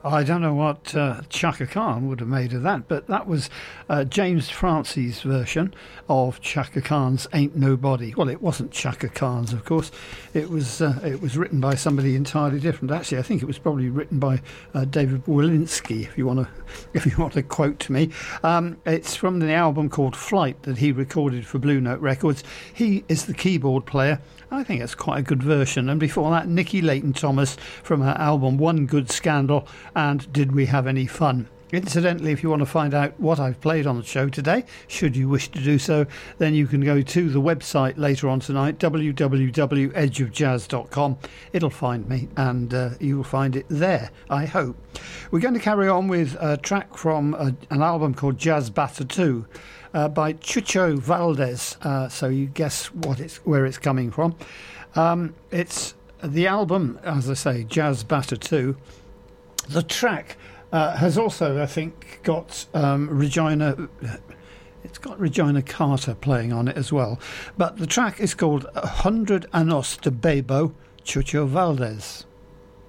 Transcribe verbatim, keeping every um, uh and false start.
I don't know what uh, Chaka Khan would have made of that, but that was uh, James Francis' version of Chaka Khan's "Ain't Nobody." Well, it wasn't Chaka Khan's, of course. It was uh, it was written by somebody entirely different. Actually, I think it was probably written by uh, David Walensky, if you want to if you want to quote me. Um, it's from the album called "Flight" that he recorded for Blue Note Records. He is the keyboard player. I think it's quite a good version. And before that, Nicky Layton Thomas from her album One Good Scandal and Did We Have Any Fun? Incidentally, if you want to find out what I've played on the show today, should you wish to do so, then you can go to the website later on tonight, w w w dot edge of jazz dot com. It'll find me, and uh, you will find it there, I hope. We're going to carry on with a track from a, an album called Jazz Batter two. Uh, by Chucho Valdez, uh, so you guess what it's where it's coming from. Um, it's the album, as I say, Jazz Batter two. The track uh, has also, I think, got um, Regina. It's got Regina Carter playing on it as well. But the track is called "A Hundred Anos de Bebo," Chucho Valdez.